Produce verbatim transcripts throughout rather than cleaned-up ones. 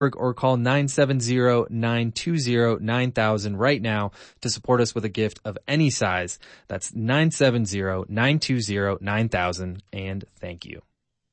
or call nine seven zero, nine two zero, nine thousand right now to support us with a gift of any size. That's nine seven zero, nine two zero, nine thousand, and thank you.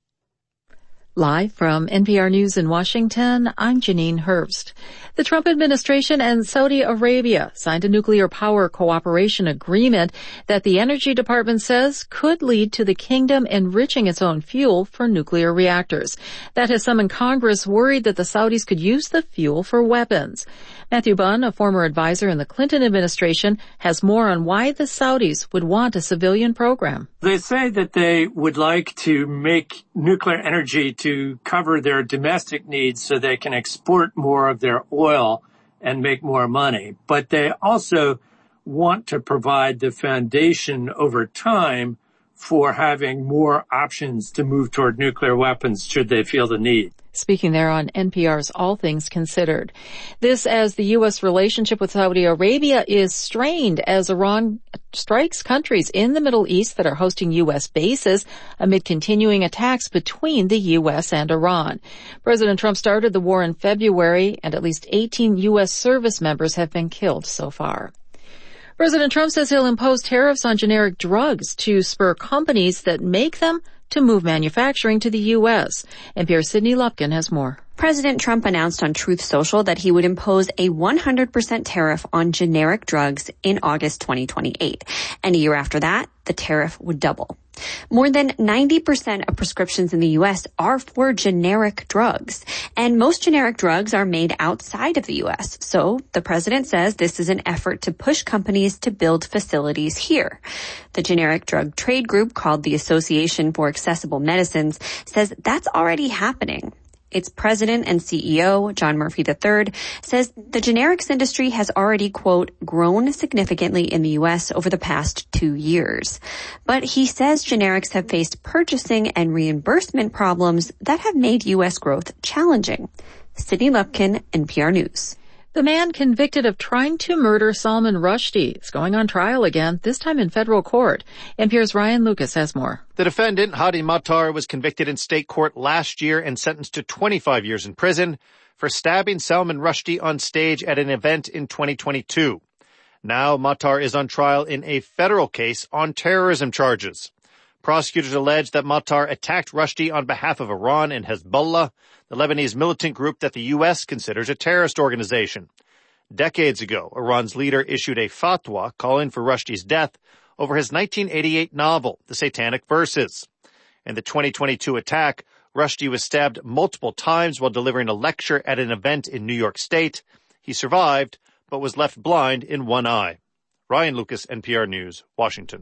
Live from N P R News in Washington, I'm Janine Hurst. The Trump administration and Saudi Arabia signed a nuclear power cooperation agreement that the Energy Department says could lead to the kingdom enriching its own fuel for nuclear reactors. That has summoned Congress worried that the Saudis could use the fuel for weapons. Matthew Bunn, a former advisor in the Clinton administration, has more on why the Saudis would want a civilian program. They say that they would like to make nuclear energy to cover their domestic needs so they can export more of their oil and make more money. But they also want to provide the foundation over time for having more options to move toward nuclear weapons should they feel the need. Speaking there on N P R's All Things Considered. This as the U S relationship with Saudi Arabia is strained as Iran strikes countries in the Middle East that are hosting U S bases amid continuing attacks between the U S and Iran. President Trump started the war in February, and at least eighteen U S service members have been killed so far. President Trump says he'll impose tariffs on generic drugs to spur companies that make them to move manufacturing to the U S. N P R's Sydney Lupkin has more. President Trump announced on Truth Social that he would impose a one hundred percent tariff on generic drugs in August twenty twenty-eight. And a year after that, the tariff would double. More than ninety percent of prescriptions in the U S are for generic drugs, and most generic drugs are made outside of the U S. So the president says this is an effort to push companies to build facilities here. The generic drug trade group, called the Association for Accessible Medicines, says that's already happening. Its president and C E O, John Murphy the third, says the generics industry has already, quote, grown significantly in the U S over the past two years. But he says generics have faced purchasing and reimbursement problems that have made U S growth challenging. Sydney Lupkin, N P R News. The man convicted of trying to murder Salman Rushdie is going on trial again, this time in federal court. N P R's Ryan Lucas has more. The defendant, Hadi Matar, was convicted in state court last year and sentenced to twenty-five years in prison for stabbing Salman Rushdie on stage at an event in twenty twenty-two. Now Matar is on trial in a federal case on terrorism charges. Prosecutors allege that Matar attacked Rushdie on behalf of Iran and Hezbollah, the Lebanese militant group that the U S considers a terrorist organization. Decades ago, Iran's leader issued a fatwa calling for Rushdie's death over his nineteen eighty-eight novel, The Satanic Verses. In the twenty twenty-two attack, Rushdie was stabbed multiple times while delivering a lecture at an event in New York State. He survived, but was left blind in one eye. Ryan Lucas, N P R News, Washington.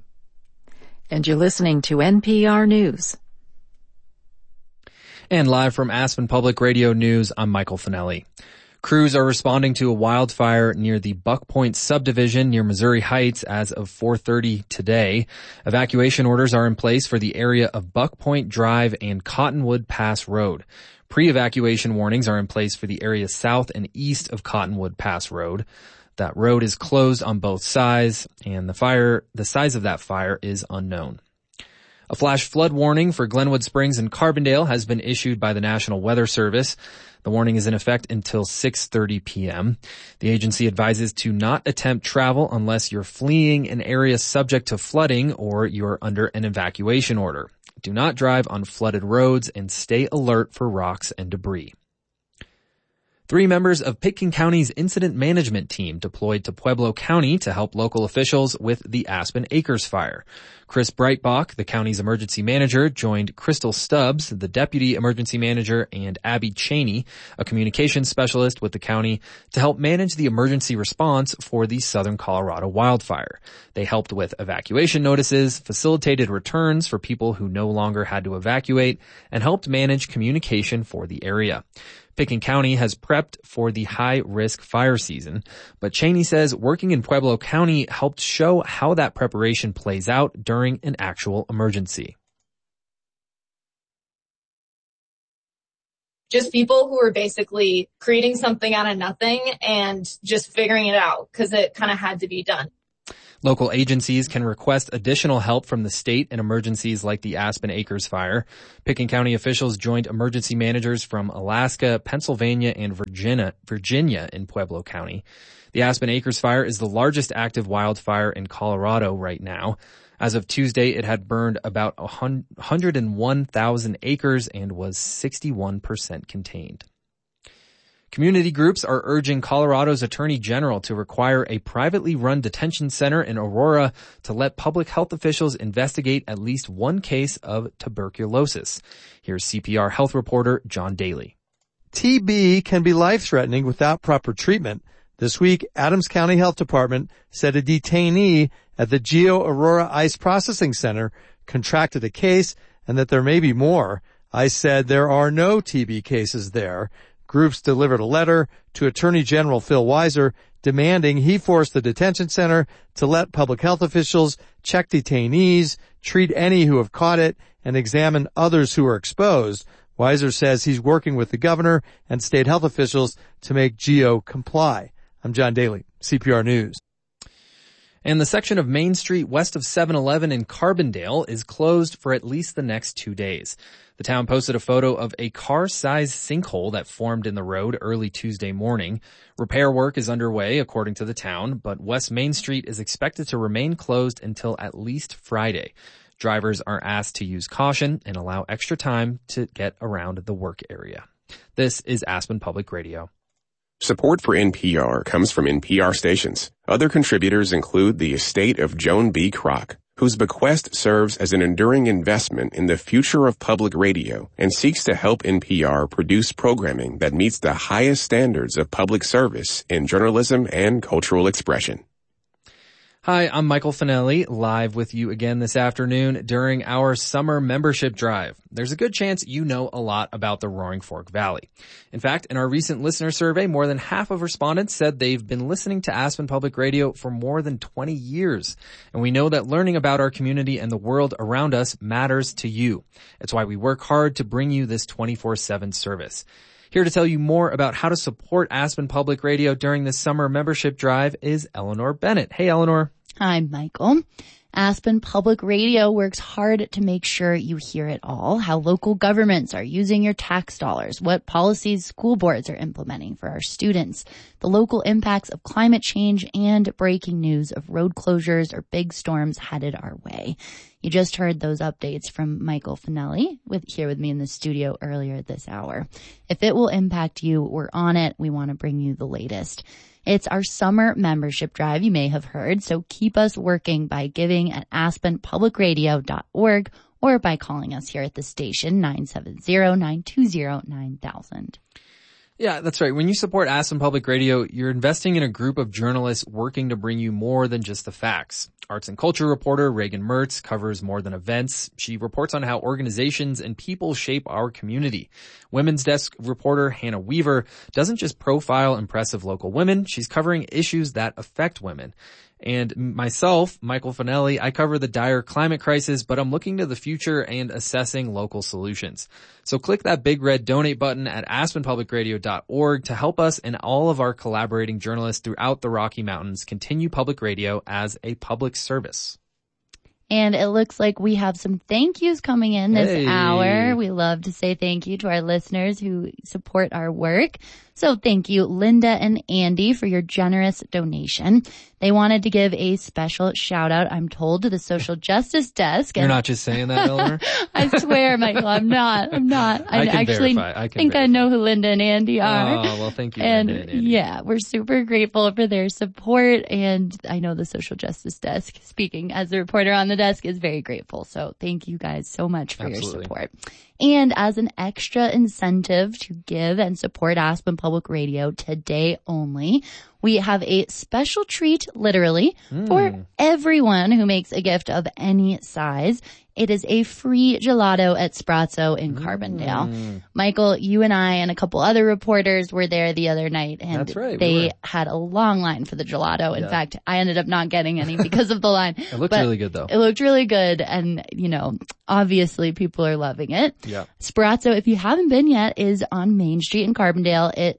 And you're listening to N P R News. And live from Aspen Public Radio News, I'm Michael Finelli. Crews are responding to a wildfire near the Buck Point subdivision near Missouri Heights as of four thirty today. Evacuation orders are in place for the area of Buck Point Drive and Cottonwood Pass Road. Pre-evacuation warnings are in place for the area south and east of Cottonwood Pass Road. That road is closed on both sides, and the fire, the size of that fire is unknown. A flash flood warning for Glenwood Springs and Carbondale has been issued by the National Weather Service. The warning is in effect until six thirty p.m. The agency advises to not attempt travel unless you're fleeing an area subject to flooding or you're under an evacuation order. Do not drive on flooded roads and stay alert for rocks and debris. Three members of Pitkin County's incident management team deployed to Pueblo County to help local officials with the Aspen Acres fire. Chris Breitbach, the county's emergency manager, joined Crystal Stubbs, the deputy emergency manager, and Abby Cheney, a communications specialist with the county, to help manage the emergency response for the southern Colorado wildfire. They helped with evacuation notices, facilitated returns for people who no longer had to evacuate, and helped manage communication for the area. Pitkin County has prepped for the high-risk fire season, but Cheney says working in Pueblo County helped show how that preparation plays out during an actual emergency. Just people who were basically creating something out of nothing and just figuring it out because it kind of had to be done. Local agencies can request additional help from the state in emergencies like the Aspen Acres fire. Pickens County officials joined emergency managers from Alaska, Pennsylvania, and Virginia, Virginia in Pueblo County. The Aspen Acres fire is the largest active wildfire in Colorado right now. As of Tuesday, it had burned about one hundred one thousand acres and was sixty-one percent contained. Community groups are urging Colorado's Attorney General to require a privately run detention center in Aurora to let public health officials investigate at least one case of tuberculosis. Here's C P R health reporter John Daly. T B can be life-threatening without proper treatment. This week, Adams County Health Department said a detainee at the Geo Aurora ICE Processing Center contracted a case and that there may be more. ICE said there are no T B cases there. Groups delivered a letter to Attorney General Phil Weiser demanding he force the detention center to let public health officials check detainees, treat any who have caught it, and examine others who are exposed. Weiser says he's working with the governor and state health officials to make Geo comply. I'm John Daly, C P R News. And the section of Main Street west of seven eleven in Carbondale is closed for at least the next two days. The town posted a photo of a car-sized sinkhole that formed in the road early Tuesday morning. Repair work is underway, according to the town, but West Main Street is expected to remain closed until at least Friday. Drivers are asked to use caution and allow extra time to get around the work area. This is Aspen Public Radio. Support for N P R comes from N P R stations. Other contributors include the estate of Joan B. Kroc, whose bequest serves as an enduring investment in the future of public radio and seeks to help N P R produce programming that meets the highest standards of public service in journalism and cultural expression. Hi, I'm Michael Finelli, live with you again this afternoon during our summer membership drive. There's a good chance you know a lot about the Roaring Fork Valley. In fact, in our recent listener survey, more than half of respondents said they've been listening to Aspen Public Radio for more than twenty years. And we know that learning about our community and the world around us matters to you. It's why we work hard to bring you this twenty-four seven service. Here to tell you more about how to support Aspen Public Radio during this summer membership drive is Eleanor Bennett. Hey, Eleanor. Hi, Michael. Aspen Public Radio works hard to make sure you hear it all, how local governments are using your tax dollars, what policies school boards are implementing for our students, the local impacts of climate change, and breaking news of road closures or big storms headed our way. You just heard those updates from Michael Finelli with here with me in the studio earlier this hour. If it will impact you, we're on it. We want to bring you the latest. It's our summer membership drive, you may have heard, so keep us working by giving at aspen public radio dot org or by calling us here at the station, nine seven zero, nine two zero, nine thousand. Yeah, that's right. When you support Aspen Public Radio, you're investing in a group of journalists working to bring you more than just the facts. Arts and culture reporter Reagan Mertz covers more than events. She reports on how organizations and people shape our community. Women's Desk reporter Hannah Weaver doesn't just profile impressive local women, she's covering issues that affect women. And myself, Michael Finelli, I cover the dire climate crisis, but I'm looking to the future and assessing local solutions. So click that big red donate button at aspen public radio dot org to help us and all of our collaborating journalists throughout the Rocky Mountains continue public radio as a public service. And it looks like we have some thank yous coming in this hey. hour. We love to say thank you to our listeners who support our work. So thank you, Linda and Andy, for your generous donation. They wanted to give a special shout out, I'm told, to the Social Justice Desk. You're not just saying that, Eleanor? I swear, Michael, I'm not. I'm not. I, I can actually verify. I can think verify. I know who Linda and Andy are. Oh, well, thank you, and, Linda and Andy. Yeah, we're super grateful for their support. And I know the Social Justice Desk, speaking as the reporter on the desk, is very grateful. So thank you guys so much for Absolutely. your support. And as an extra incentive to give and support Aspen Public Radio today only, we have a special treat, literally, mm. for everyone who makes a gift of any size. It is a free gelato at Sprazzo in Carbondale. Mm. Michael, you and I and a couple other reporters were there the other night, and That's right, they we had a long line for the gelato. In yeah. fact, I ended up not getting any because of the line. It looked but really good, though. It looked really good, and, you know, obviously people are loving it. Yeah. Sprazzo, if you haven't been yet, is on Main Street in Carbondale. It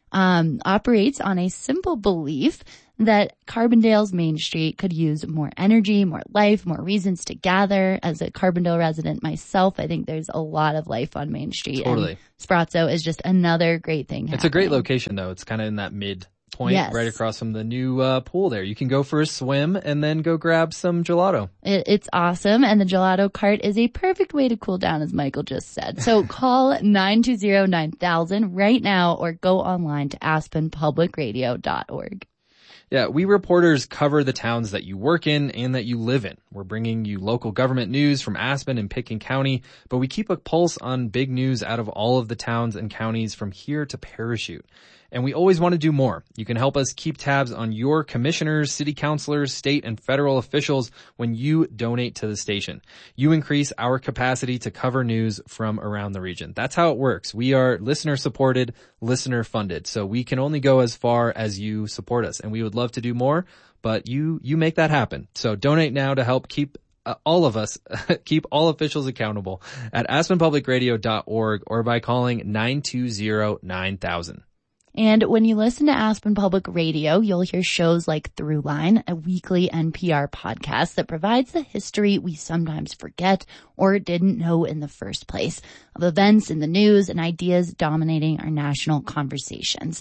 um, operates on a simple belief that Carbondale's Main Street could use more energy, more life, more reasons to gather. As a Carbondale resident myself, I think there's a lot of life on Main Street. Totally. And Sprazzo is just another great thing happening. It's a great location, though. It's kind of in that mid point, yes. right across from the new uh, pool there. You can go for a swim and then go grab some gelato. It, it's awesome. And the gelato cart is a perfect way to cool down, as Michael just said. So call nine two zero nine thousand right now or go online to aspen public radio dot org. Yeah, we reporters cover the towns that you work in and that you live in. We're bringing you local government news from Aspen and Pitkin County, but we keep a pulse on big news out of all of the towns and counties from here to Parachute. And we always want to do more. You can help us keep tabs on your commissioners, city councilors, state and federal officials when you donate to the station. You increase our capacity to cover news from around the region. That's how it works. We are listener supported, listener funded. So we can only go as far as you support us. And we would love to do more, but you, you make that happen. So donate now to help keep Uh, all of us, keep all officials accountable at aspen public radio dot org or by calling nine two zero nine thousand. And when you listen to Aspen Public Radio, you'll hear shows like Throughline, a weekly N P R podcast that provides the history we sometimes forget or didn't know in the first place of events in the news and ideas dominating our national conversations.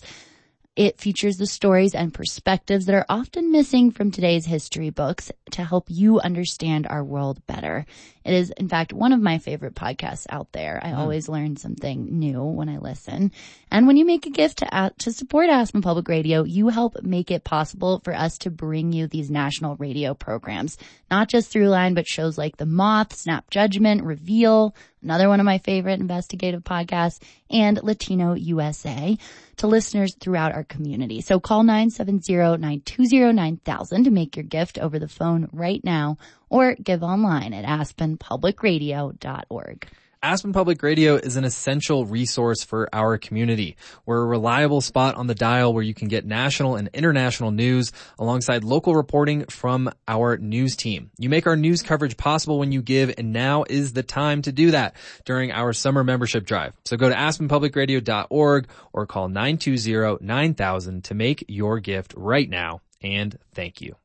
It features the stories and perspectives that are often missing from today's history books to help you understand our world better. It is, in fact, one of my favorite podcasts out there. I mm. always learn something new when I listen. And when you make a gift to to support Aspen Public Radio, you help make it possible for us to bring you these national radio programs. Not just Throughline, but shows like The Moth, Snap Judgment, Reveal, another one of my favorite investigative podcasts, and Latino U S A to listeners throughout our community. So call nine seven zero nine two zero nine thousand to make your gift over the phone right now or give online at aspen public radio dot org. Aspen Public Radio is an essential resource for our community. We're a reliable spot on the dial where you can get national and international news alongside local reporting from our news team. You make our news coverage possible when you give, and now is the time to do that during our summer membership drive. So go to aspen public radio dot org or call nine two zero nine thousand to make your gift right now, and thank you.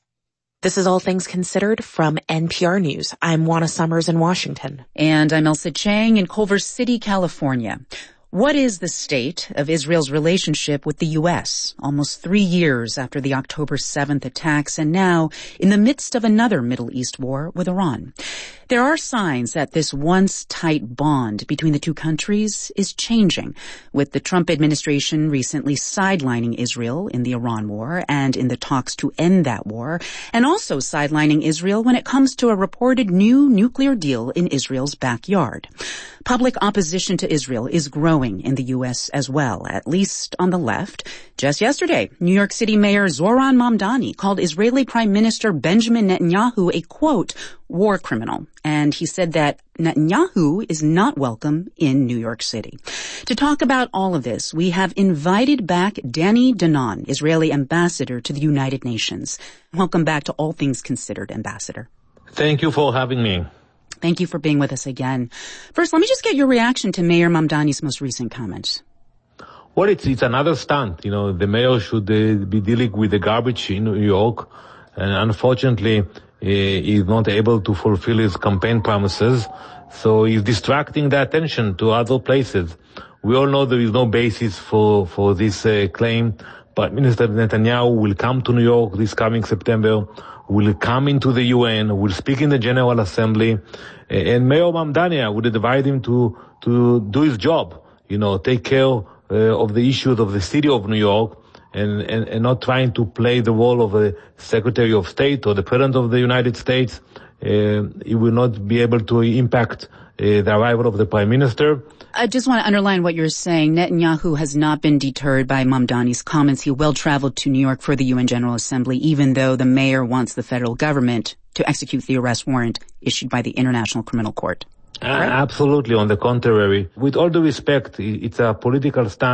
This is All Things Considered from N P R News. I'm Juana Summers in Washington. And I'm Elsa Chang in Culver City, California. What is the state of Israel's relationship with the U S almost three years after the October seventh attacks and now in the midst of another Middle East war with Iran? There are signs that this once tight bond between the two countries is changing, with the Trump administration recently sidelining Israel in the Iran war and in the talks to end that war, and also sidelining Israel when it comes to a reported new nuclear deal in Israel's backyard. Public opposition to Israel is growing in the U S as well, at least on the left. Just yesterday, New York City Mayor Zohran Mamdani called Israeli Prime Minister Benjamin Netanyahu a, quote, war criminal. And he said that Netanyahu is not welcome in New York City. To talk about all of this, we have invited back Danny Danon, Israeli ambassador to the United Nations. Welcome back to All Things Considered, Ambassador. Thank you for having me. Thank you for being with us again. First, let me just get your reaction to Mayor Mamdani's most recent comments. Well, it's, it's another stunt. You know, the mayor should uh, be dealing with the garbage in New York. And unfortunately, uh, he's not able to fulfill his campaign promises. So he's distracting the attention to other places. We all know there is no basis for, for this uh, claim. But Minister Netanyahu will come to New York this coming September, will come into the U N, will speak in the General Assembly, and Mayor Mamdani would advise him to, to do his job, you know, take care uh, of the issues of the city of New York, and, and, and not trying to play the role of a Secretary of State or the President of the United States. Uh, he will not be able to impact uh, the arrival of the Prime Minister. I just want to underline what you're saying. Netanyahu has not been deterred by Mamdani's comments. He will travel to New York for the U N General Assembly, even though the mayor wants the federal government to execute the arrest warrant issued by the International Criminal Court. Uh, absolutely. On the contrary, with all due respect, it's a political stunt.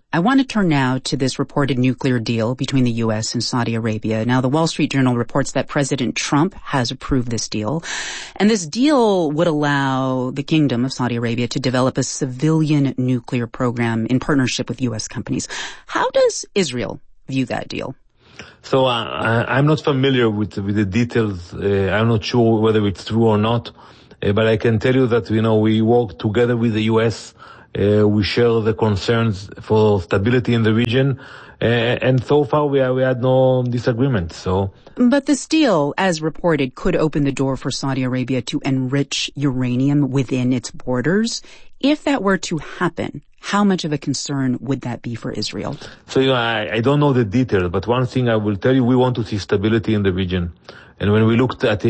I want to turn now to this reported nuclear deal between the U S and Saudi Arabia. Now, the Wall Street Journal reports that President Trump has approved this deal, and this deal would allow the Kingdom of Saudi Arabia to develop a civilian nuclear program in partnership with U S companies. How does Israel view that deal? So uh, I'm not familiar with, with the details. Uh, I'm not sure whether it's true or not, uh, but I can tell you that, you know, we work together with the U S. Uh, we share the concerns for stability in the region, uh, and so far we, are, we had no disagreement. So, but this deal, as reported, could open the door for Saudi Arabia to enrich uranium within its borders. If that were to happen, how much of a concern would that be for Israel? So, you know, I, I don't know the details, but one thing I will tell you, we want to see stability in the region. And when we looked at, uh,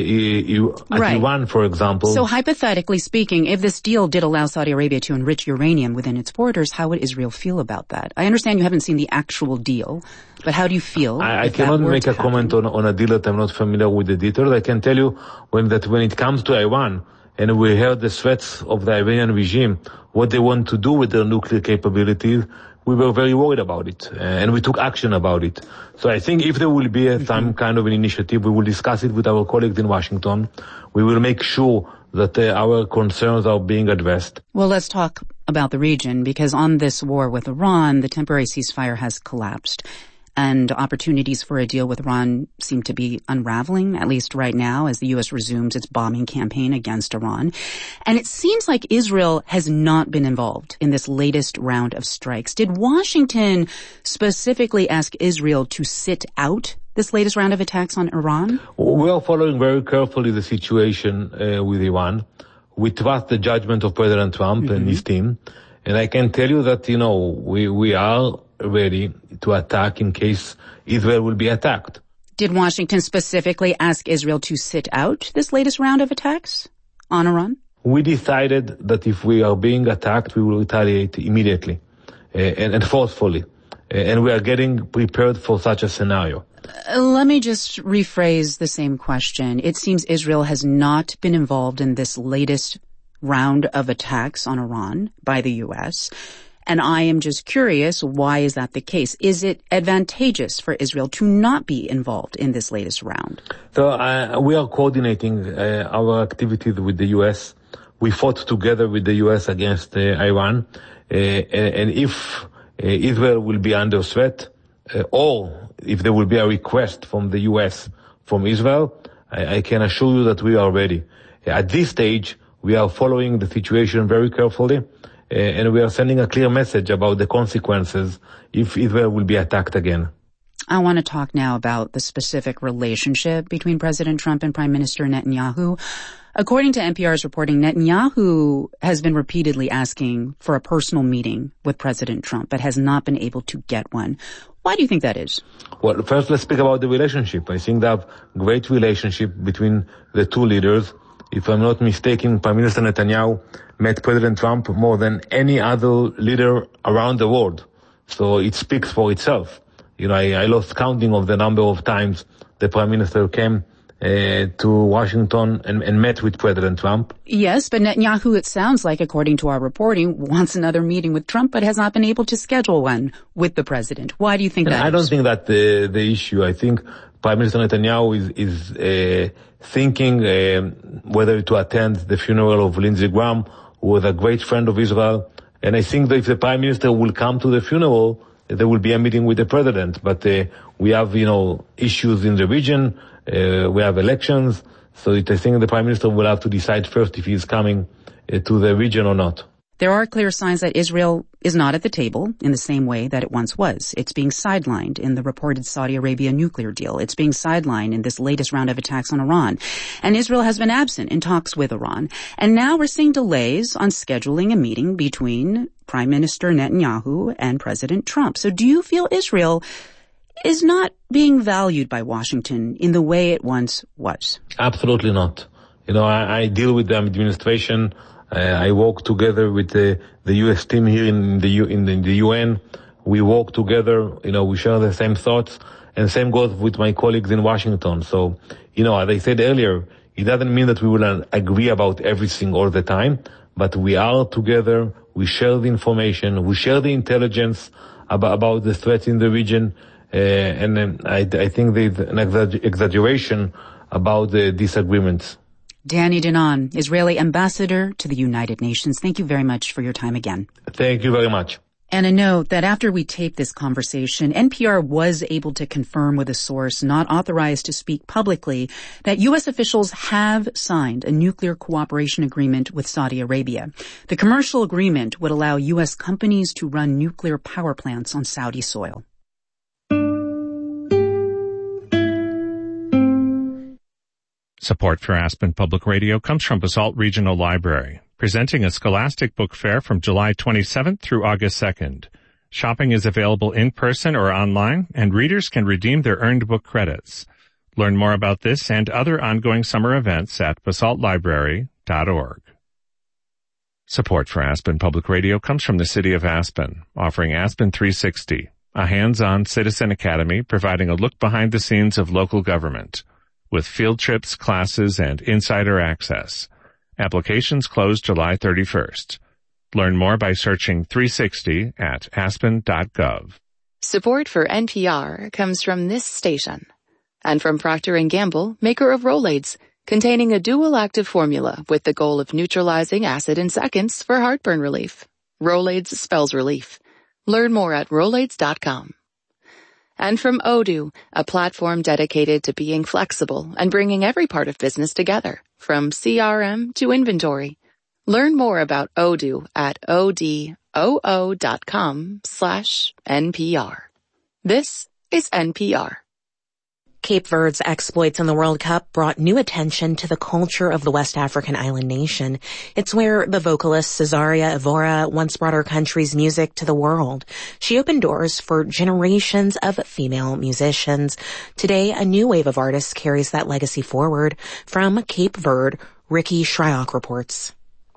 at right. Iran, for example... So hypothetically speaking, if this deal did allow Saudi Arabia to enrich uranium within its borders, how would Israel feel about that? I understand you haven't seen the actual deal, but how do you feel? I, I cannot make a happen? comment on, on a deal that I'm not familiar with the details. I can tell you when that when it comes to Iran, and we heard the threats of the Iranian regime, what they want to do with their nuclear capabilities, we were very worried about it, uh, and we took action about it. So I think if there will be a, some kind of an initiative, we will discuss it with our colleagues in Washington. We will make sure that uh, our concerns are being addressed. Well, let's talk about the region, because on this war with Iran, the temporary ceasefire has collapsed. And opportunities for a deal with Iran seem to be unraveling, at least right now, as the U S resumes its bombing campaign against Iran. And it seems like Israel has not been involved in this latest round of strikes. Did Washington specifically ask Israel to sit out this latest round of attacks on Iran? We are following very carefully the situation uh, with Iran. We trust the judgment of President Trump mm-hmm. and his team. And I can tell you that, you know, we, we are ready to attack in case Israel will be attacked. Did Washington specifically ask Israel to sit out this latest round of attacks on Iran? We decided that if we are being attacked, we will retaliate immediately uh, and, and forcefully. Uh, and we are getting prepared for such a scenario. Uh, let me just rephrase the same question. It seems Israel has not been involved in this latest round of attacks on Iran by the U S, and I am just curious, why is that the case? Is it advantageous for Israel to not be involved in this latest round? So uh, we are coordinating uh, our activities with the U S. We fought together with the U S against uh, Iran. Uh, and if uh, Israel will be under threat, uh, or if there will be a request from the U S from Israel, I, I can assure you that we are ready. At this stage, we are following the situation very carefully. Uh, and we are sending a clear message about the consequences if Israel will be attacked again. I want to talk now about the specific relationship between President Trump and Prime Minister Netanyahu. According to N P R's reporting, Netanyahu has been repeatedly asking for a personal meeting with President Trump, but has not been able to get one. Why do you think that is? Well, first let's speak about the relationship. I think they have great relationship between the two leaders. If I'm not mistaken, Prime Minister Netanyahu met President Trump more than any other leader around the world. So it speaks for itself. You know, I, I lost counting of the number of times the Prime Minister came uh, to Washington and, and met with President Trump. Yes, but Netanyahu, it sounds like, according to our reporting, wants another meeting with Trump, but has not been able to schedule one with the president. Why do you think and that I is? don't think that's the, the issue. I think Prime Minister Netanyahu is, is uh, thinking uh, whether to attend the funeral of Lindsey Graham, who was a great friend of Israel. And I think that if the Prime Minister will come to the funeral, there will be a meeting with the President. But uh, we have, you know, issues in the region. Uh, we have elections. So it, I think the Prime Minister will have to decide first if he is coming uh, to the region or not. There are clear signs that Israel is not at the table in the same way that it once was. It's being sidelined in the reported Saudi Arabia nuclear deal. It's being sidelined in this latest round of attacks on Iran. And Israel has been absent in talks with Iran. And now we're seeing delays on scheduling a meeting between Prime Minister Netanyahu and President Trump. So do you feel Israel is not being valued by Washington in the way it once was? Absolutely not. You know, I, I deal with the administration. Uh, I work together with the, the U S team here in the, U, in the in the U N. We work together. You know, we share the same thoughts, and same goes with my colleagues in Washington. So, you know, as I said earlier, it doesn't mean that we will agree about everything all the time, but we are together. We share the information. We share the intelligence about, about the threat in the region. Uh, and um, I, I think there's an exa- exaggeration about the disagreements. Danny Danon, Israeli ambassador to the United Nations. Thank you very much for your time again. Thank you very much. And a note that after we taped this conversation, N P R was able to confirm with a source not authorized to speak publicly that U S officials have signed a nuclear cooperation agreement with Saudi Arabia. The commercial agreement would allow U S companies to run nuclear power plants on Saudi soil. Support for Aspen Public Radio comes from Basalt Regional Library, presenting a Scholastic Book Fair from July twenty-seventh through August second. Shopping is available in person or online, and readers can redeem their earned book credits. Learn more about this and other ongoing summer events at basalt library dot org. Support for Aspen Public Radio comes from the City of Aspen, offering Aspen three sixty, a hands-on citizen academy providing a look behind the scenes of local government, with field trips, classes, and insider access. Applications close July thirty-first. Learn more by searching three sixty at aspen dot gov. Support for N P R comes from this station and from Procter and Gamble, maker of Rolaids, containing a dual active formula with the goal of neutralizing acid in seconds for heartburn relief. Rolaids spells relief. Learn more at rolaids dot com. And from Odoo, a platform dedicated to being flexible and bringing every part of business together, from C R M to inventory. Learn more about Odoo at odoo dot com slash N P R. This is N P R. Cape Verde's exploits in the World Cup brought new attention to the culture of the West African island nation. It's where the vocalist Cesaria Evora once brought her country's music to the world. She opened doors for generations of female musicians. Today, a new wave of artists carries that legacy forward. From Cape Verde, Ricky Shryock reports.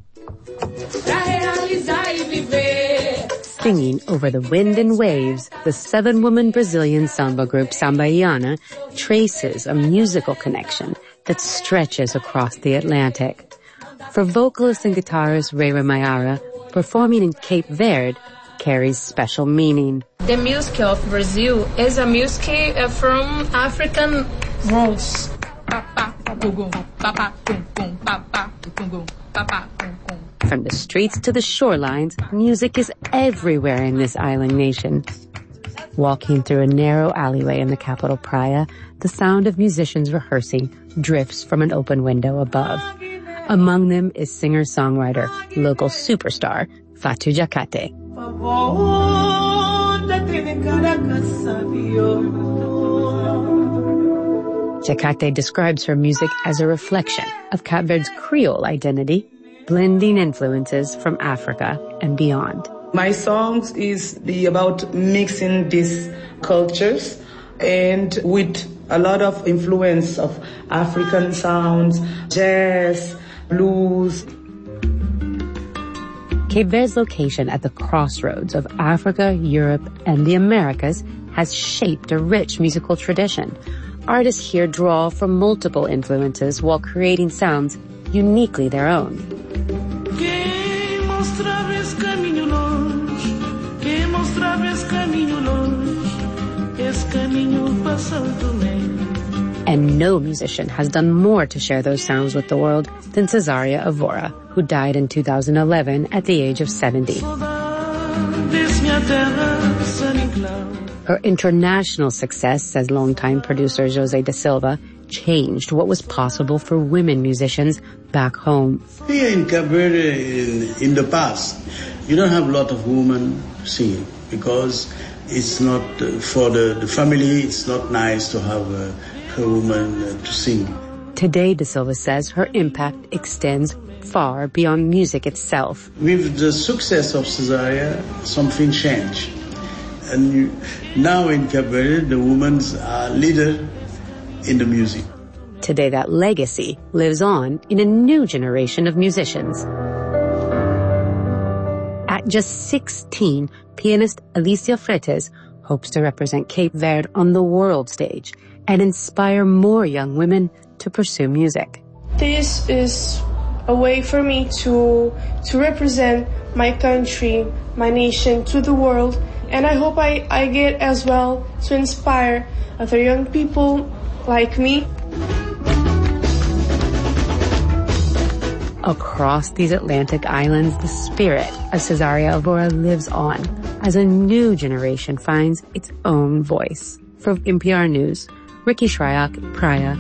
Singing over the wind and waves, the seven-woman Brazilian samba group Sambaiana traces a musical connection that stretches across the Atlantic. For vocalist and guitarist Rayra Mayara, performing in Cape Verde carries special meaning. The music of Brazil is a music from African roots. From the streets to the shorelines, music is everywhere in this island nation. Walking through a narrow alleyway in the capital Praia, the sound of musicians rehearsing drifts from an open window above. Among them is singer-songwriter, local superstar, Fatu Jacate. Jacate describes her music as a reflection of Cape Verde's Creole identity, blending influences from Africa and beyond. My songs is the about mixing these cultures and with a lot of influence of African sounds, jazz, blues. Cape Verde's location at the crossroads of Africa, Europe, and the Americas has shaped a rich musical tradition. Artists here draw from multiple influences while creating sounds uniquely their own. And no musician has done more to share those sounds with the world than Cesaria Evora, who died in two thousand eleven at the age of seventy. Her international success, says longtime producer Jose da Silva, changed what was possible for women musicians back home. Here in Cape Verde, in, in the past, you don't have a lot of women singing because it's not uh, for the, the family. It's not nice to have a, a woman uh, to sing. Today, da Silva says her impact extends far beyond music itself. With the success of Cesaria, something changed. And you, now in Cape Verde, the women are leader in the music. Today, that legacy lives on in a new generation of musicians. At just sixteen, pianist Alicia Freitas hopes to represent Cape Verde on the world stage and inspire more young women to pursue music. This is a way for me to to represent my country, my nation to the world And I hope I, I get as well to inspire other young people like me. Across these Atlantic islands, the spirit of Cesaria Evora lives on as a new generation finds its own voice. For N P R News, Ricky Shryock, Praia.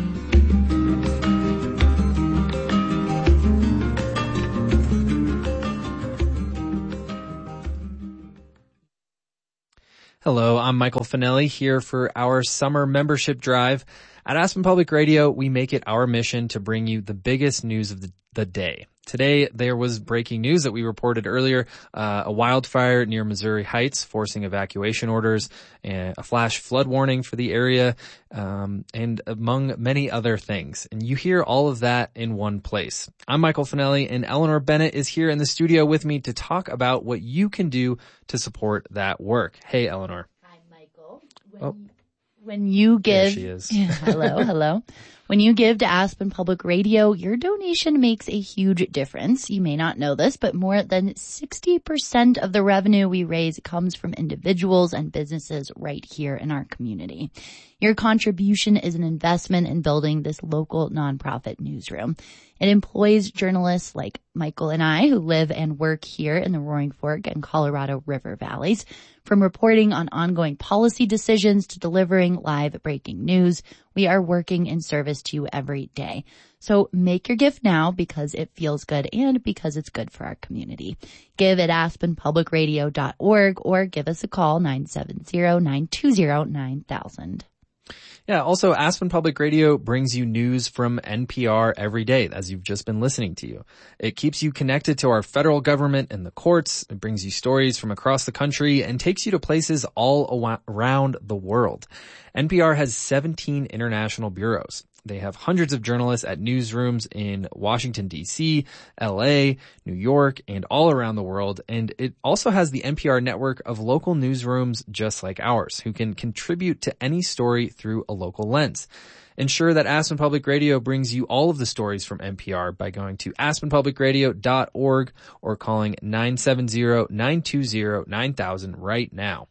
Hello, I'm Michael Finelli here for our summer membership drive. At Aspen Public Radio, we make it our mission to bring you the biggest news of the, the day. Today, there was breaking news that we reported earlier, uh, a wildfire near Missouri Heights forcing evacuation orders, and a flash flood warning for the area, um, and among many other things. And you hear all of that in one place. I'm Michael Finelli, and Eleanor Bennett is here in the studio with me to talk about what you can do to support that work. Hey, Eleanor. Hi, Michael. When, oh. when you give... There she is. hello, hello. When you give to Aspen Public Radio, your donation makes a huge difference. You may not know this, but more than sixty percent of the revenue we raise comes from individuals and businesses right here in our community. Your contribution is an investment in building this local nonprofit newsroom. It employs journalists like Michael and I who live and work here in the Roaring Fork and Colorado River valleys. From reporting on ongoing policy decisions to delivering live breaking news, we are working in service to you every day. So make your gift now because it feels good and because it's good for our community. Give at aspen public radio dot org or give us a call nine seven zero, nine two zero, nine thousand. Yeah, also Aspen Public Radio brings you news from N P R every day, as you've just been listening to you. It keeps you connected to our federal government and the courts. It brings you stories from across the country and takes you to places all around the world. N P R has seventeen international bureaus. They have hundreds of journalists at newsrooms in Washington, D C, L A, New York, and all around the world. And it also has the N P R network of local newsrooms just like ours, who can contribute to any story through a local lens. Ensure that Aspen Public Radio brings you all of the stories from N P R by going to aspen public radio dot org or calling nine seven zero, nine two zero, nine thousand right now.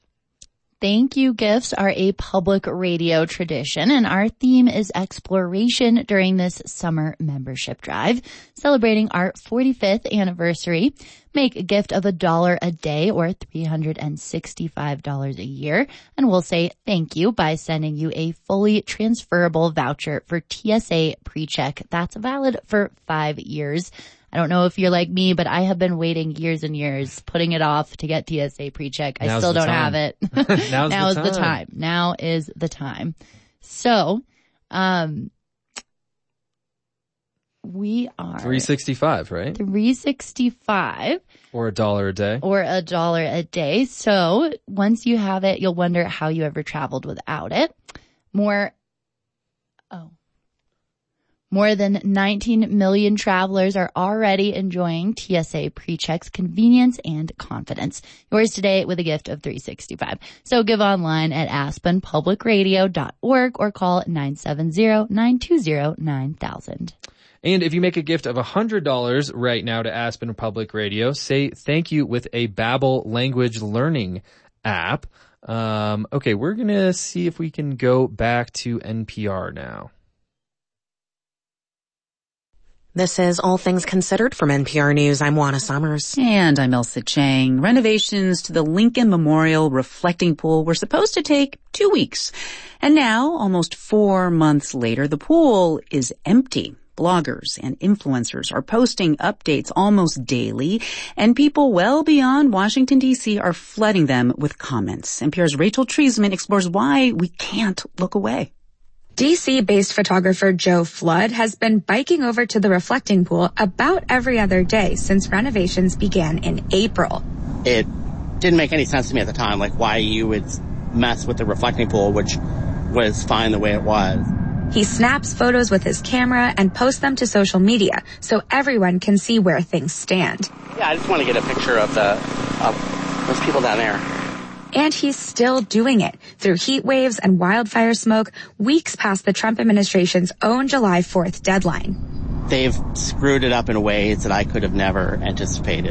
Thank you gifts are a public radio tradition, and our theme is exploration during this summer membership drive, celebrating our forty-fifth anniversary. Make a gift of a dollar a day or three hundred sixty-five dollars a year, and we'll say thank you by sending you a fully transferable voucher for T S A PreCheck. That's valid for five years. I don't know if you're like me, but I have been waiting years and years, putting it off to get T S A PreCheck. I Now's still don't time. have it. Now's now the is the time. time. Now is the time. So, um, we are three sixty-five, right? three sixty-five Or a dollar a day. or a dollar a day. So once you have it, you'll wonder how you ever traveled without it. More, oh. More than nineteen million travelers are already enjoying T S A PreCheck's convenience and confidence. Yours today with a gift of three hundred sixty-five dollars. So give online at aspen public radio dot org or call nine seven zero, nine two zero, nine thousand. And if you make a gift of one hundred dollars right now to Aspen Public Radio, say thank you with a Babbel language learning app. Um, okay, we're going to see if we can go back to N P R now. This is All Things Considered from N P R News. I'm Juana Summers. And I'm Elsa Chang. Renovations to the Lincoln Memorial Reflecting Pool were supposed to take two weeks. And now, almost four months later, the pool is empty. Bloggers and influencers are posting updates almost daily, and people well beyond Washington, D C are flooding them with comments. N P R's Rachel Treisman explores why we can't look away. D C-based photographer Joe Flood has been biking over to the reflecting pool about every other day since renovations began in April. It didn't make any sense to me at the time, like why you would mess with the reflecting pool, which was fine the way it was. He snaps photos with his camera and posts them to social media so everyone can see where things stand. Yeah, I just want to get a picture of the of those people down there. And he's still doing it through heat waves and wildfire smoke weeks past the Trump administration's own July fourth deadline. They've screwed it up in ways that I could have never anticipated.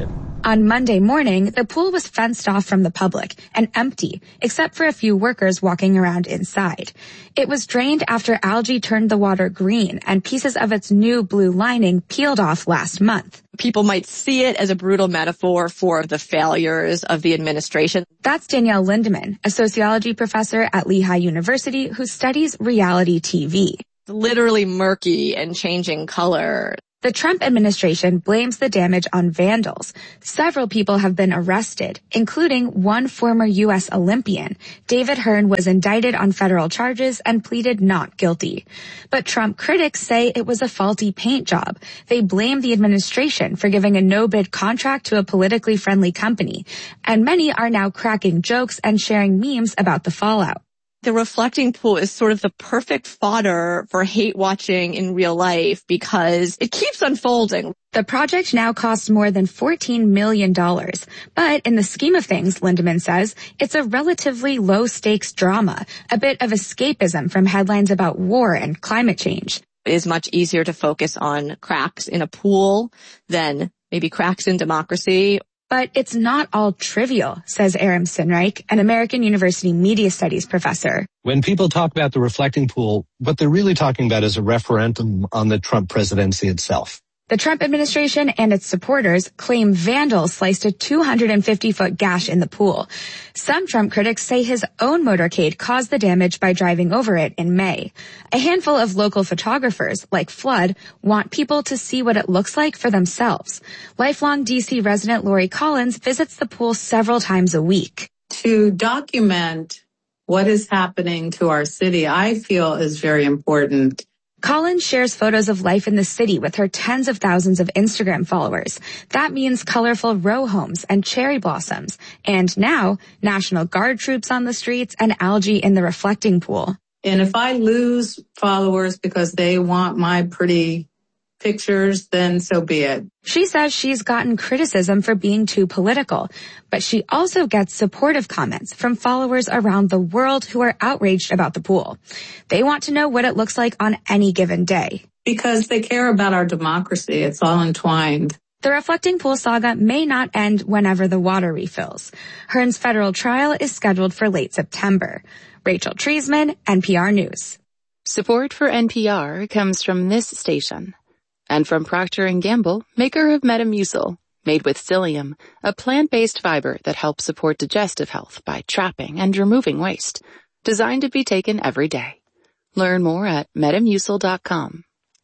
On Monday morning, the pool was fenced off from the public and empty, except for a few workers walking around inside. It was drained after algae turned the water green and pieces of its new blue lining peeled off last month. People might see it as a brutal metaphor for the failures of the administration. That's Danielle Lindemann, a sociology professor at Lehigh University who studies reality T V. Literally murky and changing color. The Trump administration blames the damage on vandals. Several people have been arrested, including one former U S Olympian. David Hearn was indicted on federal charges and pleaded not guilty. But Trump critics say it was a faulty paint job. They blame the administration for giving a no-bid contract to a politically friendly company. And many are now cracking jokes and sharing memes about the fallout. The reflecting pool is sort of the perfect fodder for hate watching in real life because it keeps unfolding. The project now costs more than fourteen million dollars. But in the scheme of things, Lindemann says, it's a relatively low-stakes drama, a bit of escapism from headlines about war and climate change. It is much easier to focus on cracks in a pool than maybe cracks in democracy. But it's not all trivial, says Aram Sinreich, an American University media studies professor. When people talk about the reflecting pool, what they're really talking about is a referendum on the Trump presidency itself. The Trump administration and its supporters claim vandals sliced a two hundred fifty foot gash in the pool. Some Trump critics say his own motorcade caused the damage by driving over it in May. A handful of local photographers, like Flood, want people to see what it looks like for themselves. Lifelong D C resident Lori Collins visits the pool several times a week. To document what is happening to our city, I feel is very important. Collins shares photos of life in the city with her tens of thousands of Instagram followers. That means colorful row homes and cherry blossoms. And now, National Guard troops on the streets and algae in the reflecting pool. And if I lose followers because they want my pretty pictures, then so be it. She says she's gotten criticism for being too political, but she also gets supportive comments from followers around the world who are outraged about the pool. They want to know what it looks like on any given day. Because they care about our democracy. It's all entwined. The reflecting pool saga may not end whenever the water refills. Hearn's federal trial is scheduled for late September. Rachel Treisman, N P R News. Support for N P R comes from this station. And from Procter and Gamble, maker of Metamucil, made with psyllium, a plant-based fiber that helps support digestive health by trapping and removing waste. Designed to be taken every day. Learn more at metamucil dot com.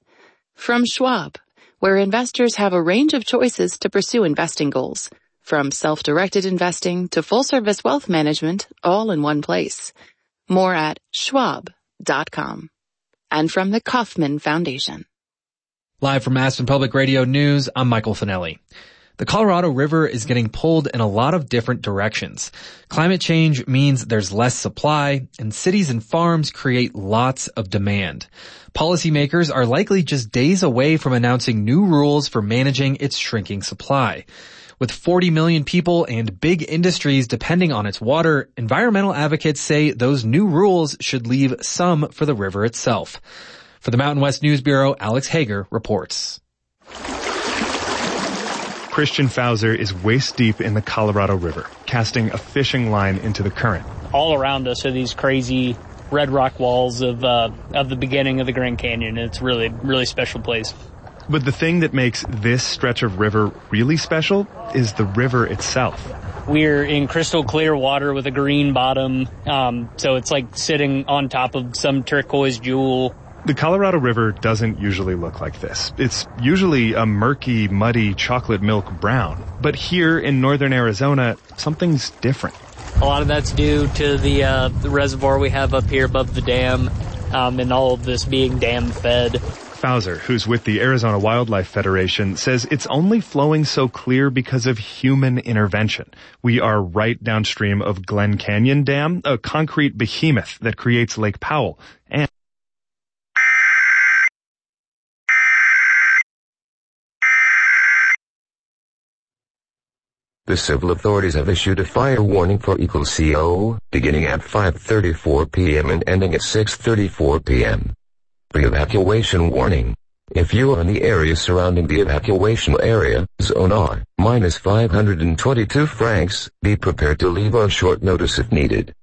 From Schwab, where investors have a range of choices to pursue investing goals. From self-directed investing to full-service wealth management, all in one place. More at schwab dot com. And from the Kauffman Foundation. Live from Aspen Public Radio News, I'm Michael Finelli. The Colorado River is getting pulled in a lot of different directions. Climate change means there's less supply, and cities and farms create lots of demand. Policymakers are likely just days away from announcing new rules for managing its shrinking supply. With forty million people and big industries depending on its water, environmental advocates say those new rules should leave some for the river itself. For the Mountain West News Bureau, Alex Hager reports. Christian Fauser is waist deep in the Colorado River, casting a fishing line into the current. All around us are these crazy red rock walls of uh, of the beginning of the Grand Canyon. It's really, really special place. But the thing that makes this stretch of river really special is the river itself. We're in crystal clear water with a green bottom, um, so it's like sitting on top of some turquoise jewel. The Colorado River doesn't usually look like this. It's usually a murky, muddy chocolate milk brown. But here in northern Arizona, something's different. A lot of that's due to the, uh, the reservoir we have up here above the dam, um, and all of this being dam fed. Fauser, who's with the Arizona Wildlife Federation, says it's only flowing so clear because of human intervention. We are right downstream of Glen Canyon Dam, a concrete behemoth that creates Lake Powell, and the civil authorities have issued a fire warning for Eagle C O, beginning at five thirty-four p.m. and ending at six thirty-four p.m. Pre-evacuation warning. If you are in the area surrounding the evacuation area, zone R, minus five hundred twenty-two francs, be prepared to leave on short notice if needed.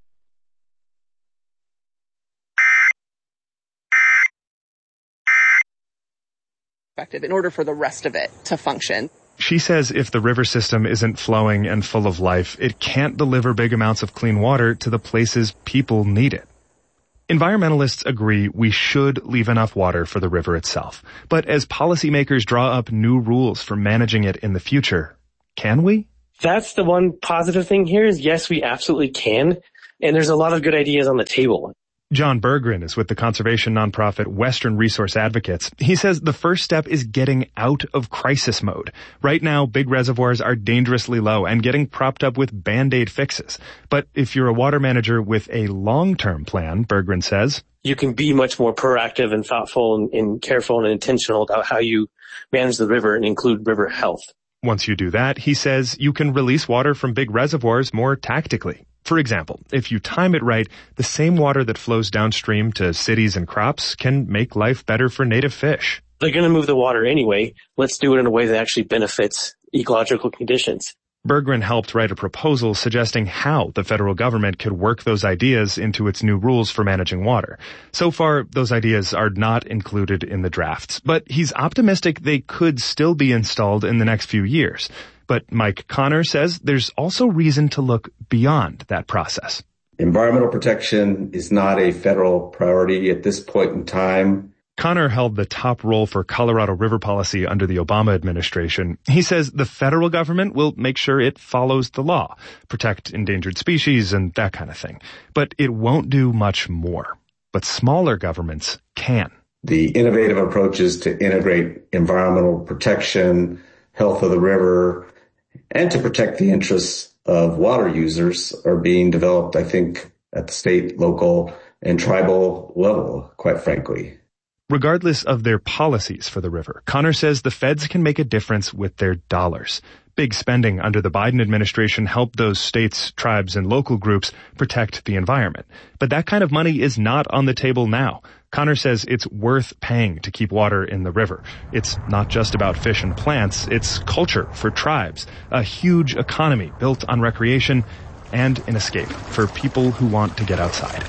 In order for the rest of it to function. She says if the river system isn't flowing and full of life, it can't deliver big amounts of clean water to the places people need it. Environmentalists agree we should leave enough water for the river itself. But as policymakers draw up new rules for managing it in the future, can we? That's the one positive thing here is yes, we absolutely can. And there's a lot of good ideas on the table. John Berggren is with the conservation nonprofit Western Resource Advocates. He says the first step is getting out of crisis mode. Right now, big reservoirs are dangerously low and getting propped up with Band-Aid fixes. But if you're a water manager with a long-term plan, Berggren says, you can be much more proactive and thoughtful and, and careful and intentional about how you manage the river and include river health. Once you do that, he says, you can release water from big reservoirs more tactically. For example, if you time it right, the same water that flows downstream to cities and crops can make life better for native fish. They're going to move the water anyway. Let's do it in a way that actually benefits ecological conditions. Berggren helped write a proposal suggesting how the federal government could work those ideas into its new rules for managing water. So far, those ideas are not included in the drafts, but he's optimistic they could still be installed in the next few years. But Mike Connor says there's also reason to look beyond that process. Environmental protection is not a federal priority at this point in time. Connor held the top role for Colorado river policy under the Obama administration. He says the federal government will make sure it follows the law, protect endangered species and that kind of thing. But it won't do much more. But smaller governments can. The innovative approaches to integrate environmental protection, health of the river, and to protect the interests of water users are being developed, I think, at the state, local, and tribal level, quite frankly. Regardless of their policies for the river, Connor says the feds can make a difference with their dollars. Big spending under the Biden administration helped those states, tribes, and local groups protect the environment. But that kind of money is not on the table now. Connor says it's worth paying to keep water in the river. It's not just about fish and plants, it's culture for tribes, a huge economy built on recreation, and an escape for people who want to get outside.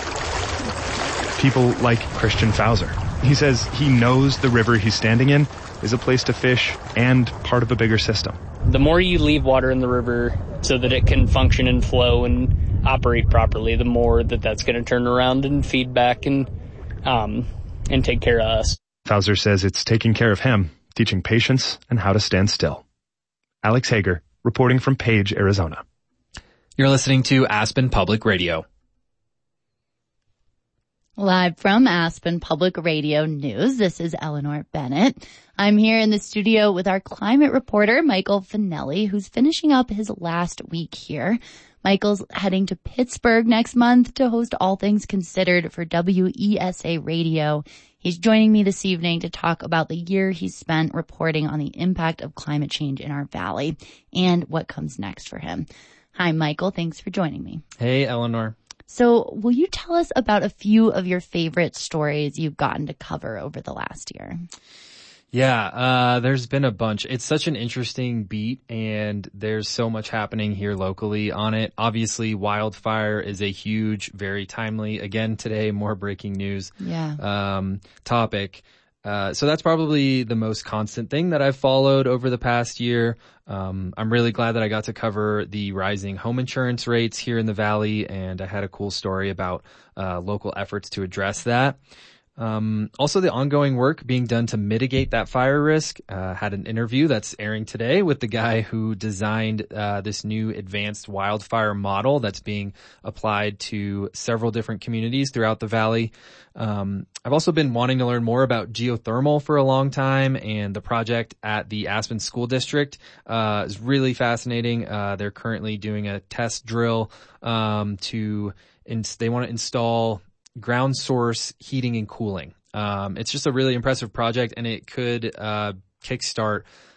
People like Christian Fauser. He says he knows the river he's standing in is a place to fish and part of a bigger system. The more you leave water in the river so that it can function and flow and operate properly, the more that that's going to turn around and feed back and um, and take care of us. Fauser says it's taking care of him, teaching patience and how to stand still. Alex Hager, reporting from Page, Arizona. You're listening to Aspen Public Radio. Live from Aspen Public Radio News, this is Eleanor Bennett. I'm here in the studio with our climate reporter, Michael Finelli, who's finishing up his last week here. Michael's heading to Pittsburgh next month to host All Things Considered for W E S A Radio. He's joining me this evening to talk about the year he's spent reporting on the impact of climate change in our valley and what comes next for him. Hi, Michael. Thanks for joining me. Hey, Eleanor. So will you tell us about a few of your favorite stories you've gotten to cover over the last year? Yeah, uh, there's been a bunch. It's such an interesting beat, and there's so much happening here locally on it. Obviously, wildfire is a huge, very timely, again today, more breaking news yeah. um, topic. Uh, so that's probably the most constant thing that I've followed over the past year. Um, I'm really glad that I got to cover the rising home insurance rates here in the Valley, and I had a cool story about uh, local efforts to address that. Um, also the ongoing work being done to mitigate that fire risk. Uh, had an interview that's airing today with the guy who designed, uh, this new advanced wildfire model that's being applied to several different communities throughout the Valley. Um, I've also been wanting to learn more about geothermal for a long time, and the project at the Aspen School District, uh, is really fascinating. Uh, they're currently doing a test drill, um, to, ins- they want to install ground source heating and cooling. Um, it's just a really impressive project, and it could uh, kickstart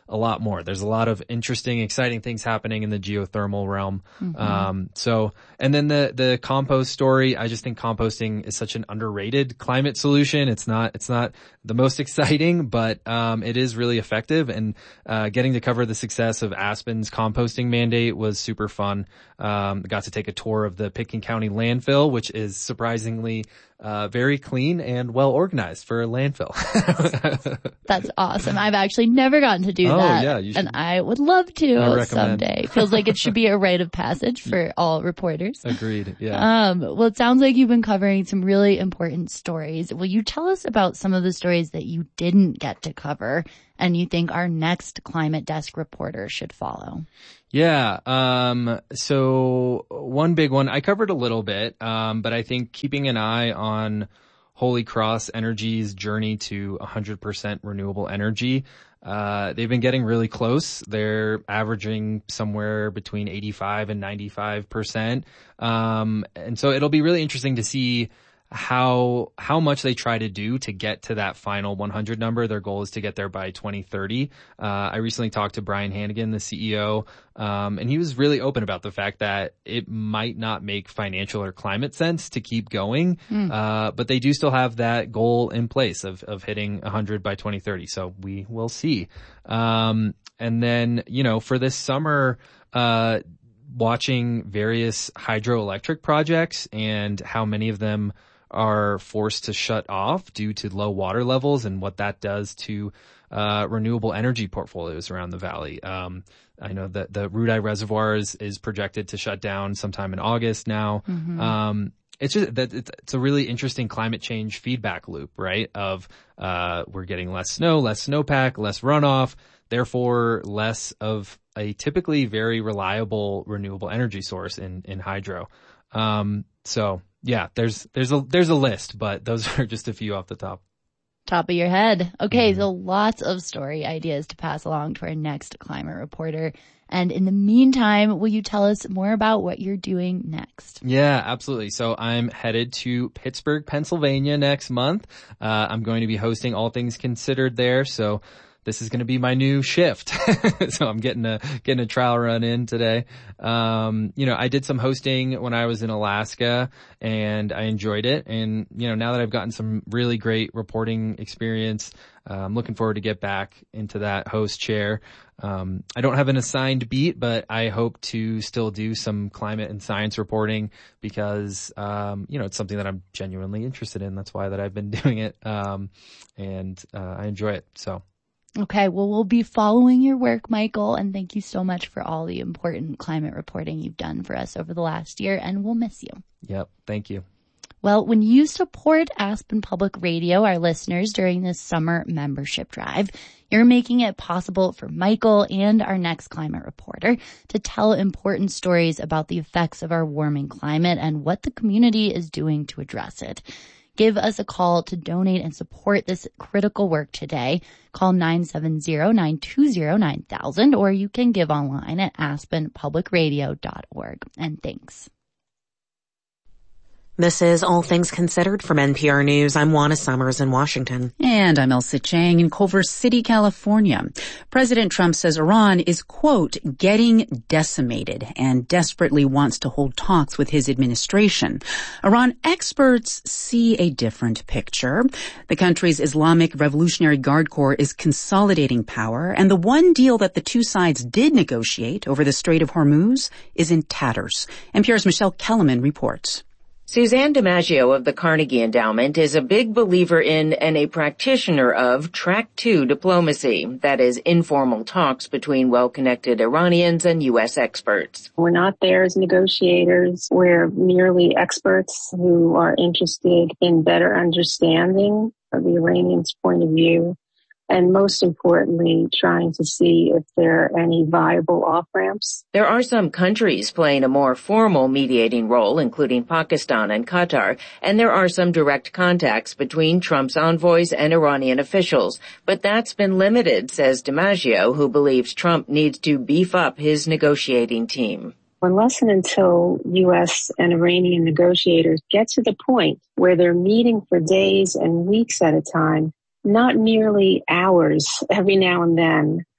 a lot more. There's a lot of interesting, exciting things happening in the geothermal realm. Mm-hmm. Um, so, and then the, the compost story, I just think composting is such an underrated climate solution. It's not, it's not the most exciting, but, um, it is really effective. And, uh, getting to cover the success of Aspen's composting mandate was super fun. Um, got to take a tour of the Pitkin County landfill, which is surprisingly, uh, very clean and well organized for a landfill. That's awesome. I've actually never gotten to do oh, that. Yeah, you should. And I would love to I someday. Feels like it should be a rite of passage for all reporters. Agreed. Yeah. Um, well, it sounds like you've been covering some really important stories. Will you tell us about some of the stories that you didn't get to cover and you think our next Climate Desk reporter should follow? Yeah. Um, so one big one, I covered a little bit, um, but I think keeping an eye on Holy Cross Energy's journey to one hundred percent renewable energy. Uh, they've been getting really close. They're averaging somewhere between eighty-five and ninety-five percent. Um, and so it'll be really interesting to see how, how much they try to do to get to that final one hundred number. Their goal is to get there by twenty thirty. Uh, I recently talked to Brian Hannigan, the C E O, um, and he was really open about the fact that it might not make financial or climate sense to keep going. Mm. Uh, but they do still have that goal in place of, of hitting one hundred by twenty thirty. So we will see. Um, and then, you know, for this summer, uh, watching various hydroelectric projects and how many of them are forced to shut off due to low water levels and what that does to uh renewable energy portfolios around the valley. Um I know that the Rudai Reservoir is, is projected to shut down sometime in August now. Mm-hmm. Um it's just that it's, it's a really interesting climate change feedback loop, right? Of uh we're getting less snow, less snowpack, less runoff, therefore less of a typically very reliable renewable energy source in in hydro. Um so yeah, there's, there's a, there's a list, but those are just a few off the top. Top of your head. Okay. Mm-hmm. So lots of story ideas to pass along to our next climate reporter. And in the meantime, will you tell us more about what you're doing next? Yeah, absolutely. So I'm headed to Pittsburgh, Pennsylvania next month. Uh, I'm going to be hosting All Things Considered there. So this is going to be my new shift. So I'm getting a, getting a trial run in today. Um, you know, I did some hosting when I was in Alaska and I enjoyed it. And, you know, now that I've gotten some really great reporting experience, uh, I'm looking forward to get back into that host chair. Um, I don't have an assigned beat, but I hope to still do some climate and science reporting because, um, you know, it's something that I'm genuinely interested in. That's why that I've been doing it. Um, and, uh, I enjoy it. So. Okay, well, we'll be following your work, Michael, and thank you so much for all the important climate reporting you've done for us over the last year, and we'll miss you. Yep, thank you. Well, when you support Aspen Public Radio, our listeners, during this summer membership drive, you're making it possible for Michael and our next climate reporter to tell important stories about the effects of our warming climate and what the community is doing to address it. Give us a call to donate and support this critical work today. Call nine seven zero, nine two zero, nine thousand, or you can give online at aspen public radio dot org. And thanks. This is All Things Considered from N P R News. I'm Juana Summers in Washington. And I'm Elsa Chang in Culver City, California. President Trump says Iran is, quote, getting decimated and desperately wants to hold talks with his administration. Iran experts see a different picture. The country's Islamic Revolutionary Guard Corps is consolidating power, and the one deal that the two sides did negotiate over the Strait of Hormuz is in tatters. N P R's Michelle Kellerman reports. Suzanne DiMaggio of the Carnegie Endowment is a big believer in and a practitioner of track two diplomacy, that is, informal talks between well-connected Iranians and U S experts. We're not there as negotiators. We're merely experts who are interested in better understanding of the Iranians' point of view, and most importantly, trying to see if there are any viable off-ramps. There are some countries playing a more formal mediating role, including Pakistan and Qatar, and there are some direct contacts between Trump's envoys and Iranian officials. But that's been limited, says DiMaggio, who believes Trump needs to beef up his negotiating team. Unless and until U S and Iranian negotiators get to the point where they're meeting for days and weeks at a time, not merely hours every now and then,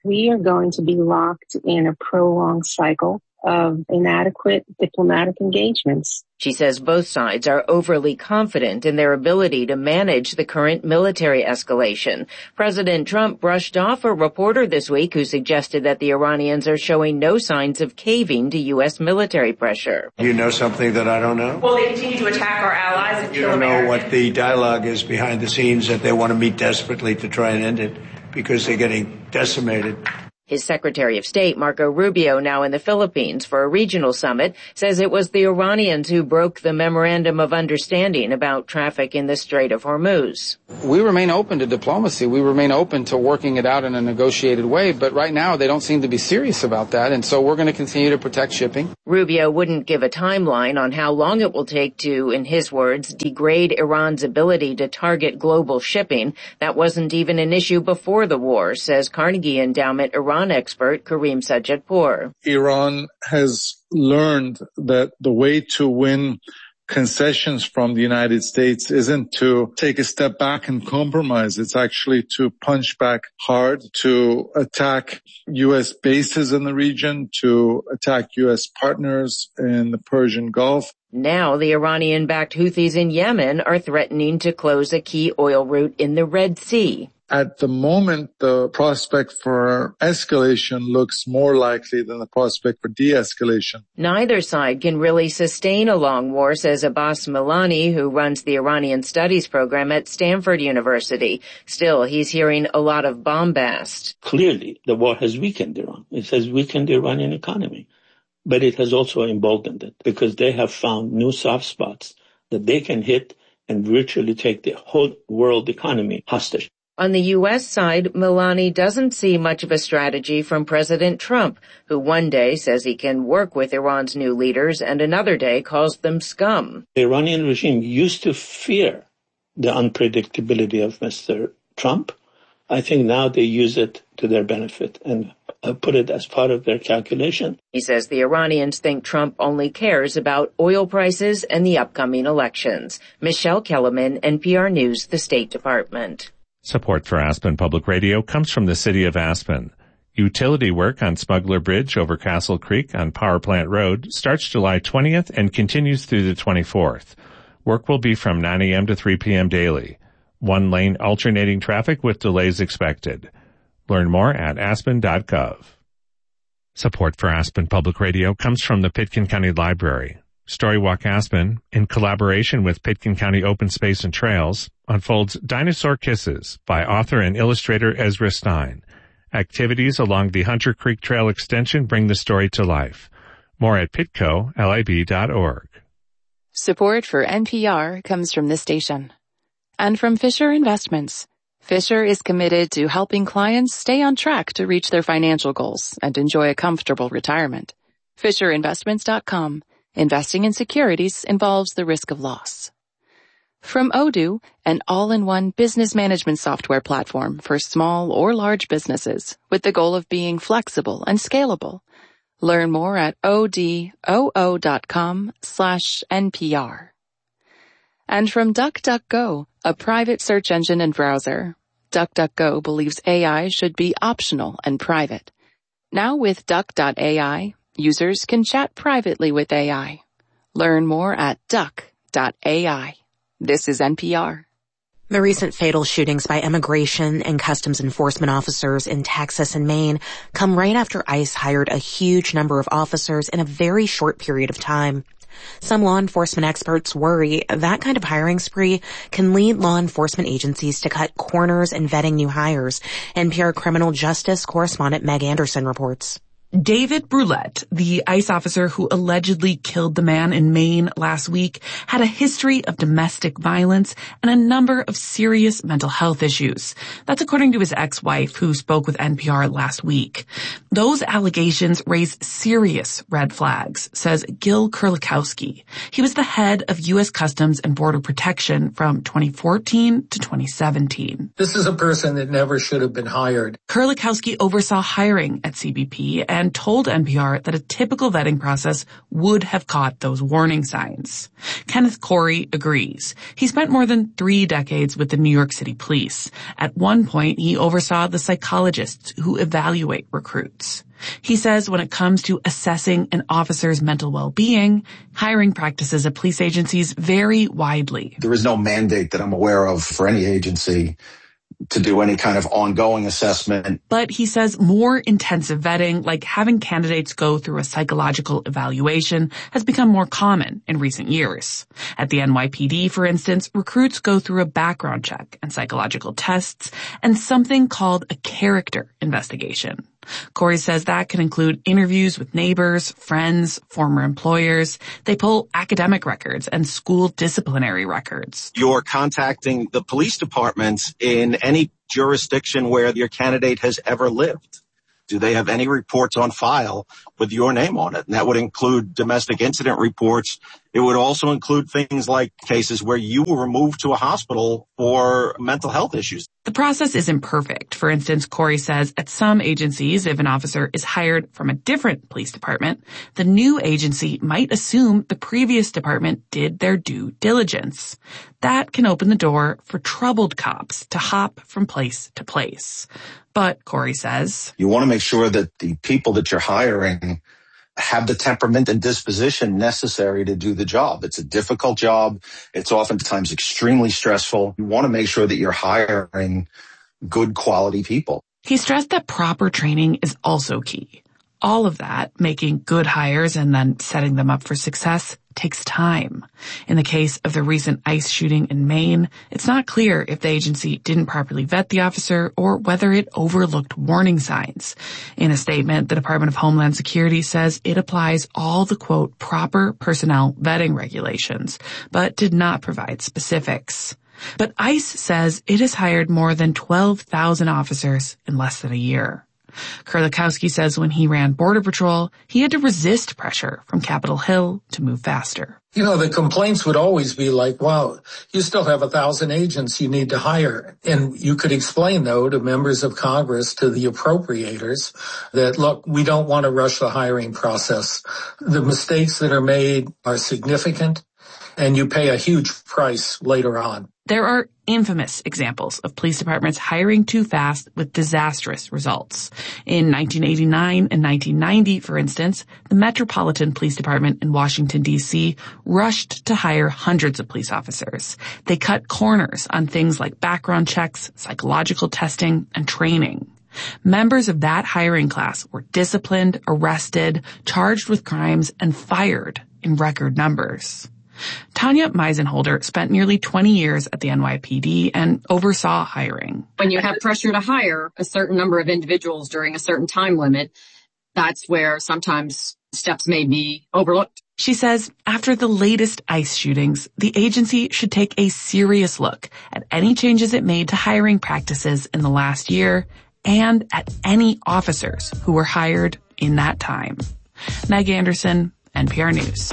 We are going to be locked in a prolonged cycle of inadequate diplomatic engagements. She says both sides are overly confident in their ability to manage the current military escalation. President Trump brushed off a reporter this week who suggested that the Iranians are showing no signs of caving to U S military pressure. You know something that I don't know? Well, they continue to attack our allies and you kill don't know Americans. what the dialogue is behind the scenes, that they want to meet desperately to try and end it because they're getting decimated. His Secretary of State, Marco Rubio, now in the Philippines for a regional summit, says it was the Iranians who broke the memorandum of understanding about traffic in the Strait of Hormuz. We remain open to diplomacy. We remain open to working it out in a negotiated way, but right now they don't seem to be serious about that, and so we're going to continue to protect shipping. Rubio wouldn't give a timeline on how long it will take to, in his words, degrade Iran's ability to target global shipping. That wasn't even an issue before the war, says Carnegie Endowment Iran expert Karim Sajjadpour. Iran has learned that the way to win concessions from the United States isn't to take a step back and compromise. It's actually to punch back hard, to attack U S bases in the region, to attack U S partners in the Persian Gulf. Now the Iranian-backed Houthis in Yemen are threatening to close a key oil route in the Red Sea. At the moment, the prospect for escalation looks more likely than the prospect for de-escalation. Neither side can really sustain a long war, says Abbas Milani, who runs the Iranian Studies program at Stanford University. Still, he's hearing a lot of bombast. Clearly, the war has weakened Iran. It has weakened the Iranian economy. But it has also emboldened it because they have found new soft spots that they can hit and virtually take the whole world economy hostage. On the U S side, Milani doesn't see much of a strategy from President Trump, who one day says he can work with Iran's new leaders and another day calls them scum. The Iranian regime used to fear the unpredictability of Mister Trump. I think now they use it to their benefit and put it as part of their calculation. He says the Iranians think Trump only cares about oil prices and the upcoming elections. Michelle Kellerman, N P R News, the State Department. Support for Aspen Public Radio comes from the City of Aspen. Utility work on Smuggler Bridge over Castle Creek on Power Plant Road starts July twentieth and continues through the twenty-fourth. Work will be from nine a.m. to three p.m. daily. One lane alternating traffic with delays expected. Learn more at aspen dot gov. Support for Aspen Public Radio comes from the Pitkin County Library. Storywalk Aspen, in collaboration with Pitkin County Open Space and Trails, unfolds Dinosaur Kisses by author and illustrator Ezra Stein. Activities along the Hunter Creek Trail extension bring the story to life. More at pitco lib dot org. Support for N P R comes from this station. And from Fisher Investments. Fisher is committed to helping clients stay on track to reach their financial goals and enjoy a comfortable retirement. Fisher Investments dot com. Investing in securities involves the risk of loss. From Odoo, an all-in-one business management software platform for small or large businesses with the goal of being flexible and scalable. Learn more at odoo dot com slash N P R. And from DuckDuckGo, a private search engine and browser. DuckDuckGo believes A I should be optional and private. Now with duck dot A I, users can chat privately with A I. Learn more at duck dot A I. This is N P R. The recent fatal shootings by immigration and customs enforcement officers in Texas and Maine come right after ICE hired a huge number of officers in a very short period of time. Some law enforcement experts worry that kind of hiring spree can lead law enforcement agencies to cut corners in vetting new hires. N P R criminal justice correspondent Meg Anderson reports. David Brulette, the ICE officer who allegedly killed the man in Maine last week, had a history of domestic violence and a number of serious mental health issues. That's according to his ex-wife, who spoke with N P R last week. Those allegations raise serious red flags, says Gil Kurlikowski. He was the head of U S Customs and Border Protection from twenty fourteen to twenty seventeen. This is a person that never should have been hired. Kurlikowski oversaw hiring at C B P and and told N P R that a typical vetting process would have caught those warning signs. Kenneth Corey agrees. He spent more than three decades with the New York City Police. At one point, he oversaw the psychologists who evaluate recruits. He says when it comes to assessing an officer's mental well-being, hiring practices at police agencies vary widely. There is no mandate that I'm aware of for any agency to do any kind of ongoing assessment. But he says more intensive vetting, like having candidates go through a psychological evaluation, has become more common in recent years. At the N Y P D, for instance, recruits go through a background check and psychological tests and something called a character investigation. Corey says that can include interviews with neighbors, friends, former employers. They pull academic records and school disciplinary records. You're contacting the police departments in any jurisdiction where your candidate has ever lived. Do they have any reports on file with your name on it? And that would include domestic incident reports. It would also include things like cases where you were removed to a hospital for mental health issues. The process isn't perfect. For instance, Corey says at some agencies, if an officer is hired from a different police department, the new agency might assume the previous department did their due diligence. That can open the door for troubled cops to hop from place to place. But, Corey says, you want to make sure that the people that you're hiring have the temperament and disposition necessary to do the job. It's a difficult job. It's oftentimes extremely stressful. You want to make sure that you're hiring good quality people. He stressed that proper training is also key. All of that, making good hires and then setting them up for success, takes time. In the case of the recent ICE shooting in Maine, it's not clear if the agency didn't properly vet the officer or whether it overlooked warning signs. In a statement, the Department of Homeland Security says it applies all the, quote, proper personnel vetting regulations, but did not provide specifics. But ICE says it has hired more than twelve thousand officers in less than a year. Kurlikowski says when he ran Border Patrol, he had to resist pressure from Capitol Hill to move faster. You know, the complaints would always be like, wow, you still have a thousand agents you need to hire. And you could explain, though, to members of Congress, to the appropriators, that, look, we don't want to rush the hiring process. The mistakes that are made are significant, and you pay a huge price later on. There are infamous examples of police departments hiring too fast with disastrous results. In nineteen eighty-nine and nineteen ninety, for instance, the Metropolitan Police Department in Washington, D C rushed to hire hundreds of police officers. They cut corners on things like background checks, psychological testing, and training. Members of that hiring class were disciplined, arrested, charged with crimes, and fired in record numbers. Tanya Meisenholder spent nearly twenty years at the N Y P D and oversaw hiring. When you have pressure to hire a certain number of individuals during a certain time limit, that's where sometimes steps may be overlooked. She says after the latest ICE shootings, the agency should take a serious look at any changes it made to hiring practices in the last year and at any officers who were hired in that time. Meg Anderson, N P R News.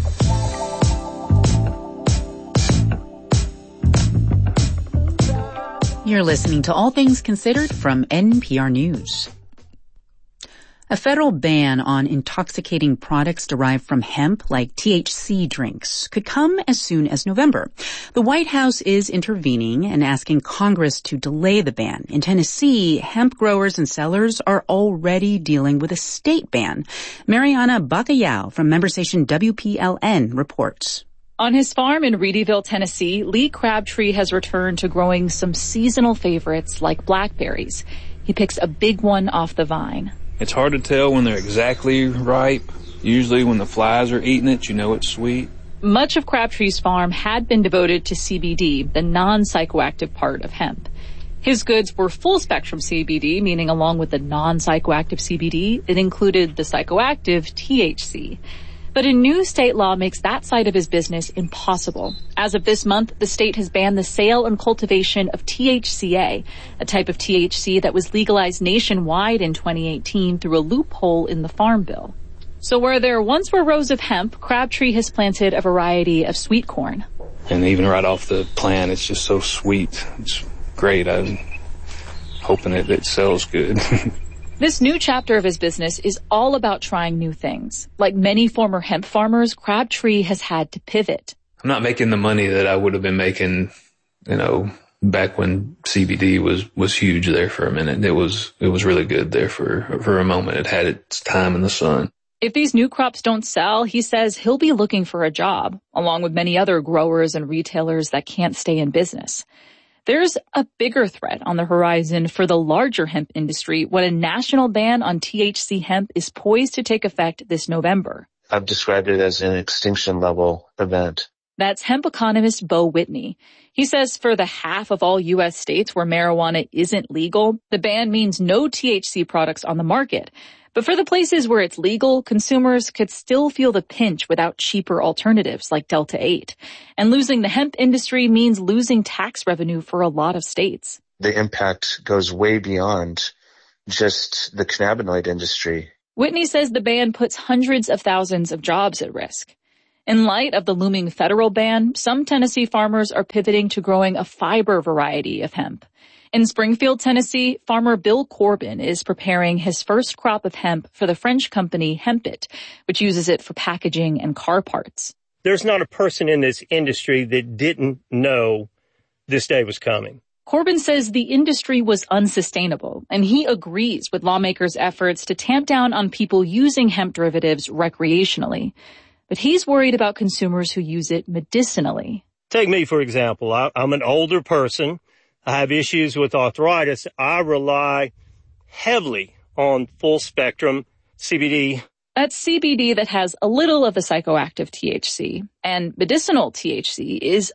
You're listening to All Things Considered from N P R News. A federal ban on intoxicating products derived from hemp, like T H C drinks, could come as soon as November. The White House is intervening and asking Congress to delay the ban. In Tennessee, hemp growers and sellers are already dealing with a state ban. Mariana Bacallao from member station W P L N reports. On his farm in Reedyville, Tennessee, Lee Crabtree has returned to growing some seasonal favorites like blackberries. He picks a big one off the vine. It's hard to tell when they're exactly ripe. Usually when the flies are eating it, you know it's sweet. Much of Crabtree's farm had been devoted to C B D, the non-psychoactive part of hemp. His goods were full-spectrum C B D, meaning along with the non-psychoactive C B D, it included the psychoactive T H C. But a new state law makes that side of his business impossible. As of this month, the state has banned the sale and cultivation of T H C A, a type of T H C that was legalized nationwide in twenty eighteen through a loophole in the Farm Bill. So where there once were rows of hemp, Crabtree has planted a variety of sweet corn. And even right off the plant, it's just so sweet. It's great. I'm hoping it, it sells good. This new chapter of his business is all about trying new things. Like many former hemp farmers, Crabtree has had to pivot. I'm not making the money that I would have been making, you know, back when C B D was, was huge there for a minute. It was, it was really good there for, for a moment. It had its time in the sun. If these new crops don't sell, he says he'll be looking for a job, along with many other growers and retailers that can't stay in business. There's a bigger threat on the horizon for the larger hemp industry when a national ban on T H C hemp is poised to take effect this November. I've described it as an extinction level event. That's hemp economist Bo Whitney. He says for the half of all U S states where marijuana isn't legal, the ban means no T H C products on the market. But for the places where it's legal, consumers could still feel the pinch without cheaper alternatives like Delta eight. And losing the hemp industry means losing tax revenue for a lot of states. The impact goes way beyond just the cannabinoid industry. Whitney says the ban puts hundreds of thousands of jobs at risk. In light of the looming federal ban, some Tennessee farmers are pivoting to growing a fiber variety of hemp. In Springfield, Tennessee, farmer Bill Corbin is preparing his first crop of hemp for the French company Hempit, which uses it for packaging and car parts. There's not a person in this industry that didn't know this day was coming. Corbin says the industry was unsustainable, and he agrees with lawmakers' efforts to tamp down on people using hemp derivatives recreationally. But he's worried about consumers who use it medicinally. Take me, for example. I, I'm an older person. I have issues with arthritis. I rely heavily on full-spectrum C B D. That's C B D that has a little of the psychoactive T H C. And medicinal T H C is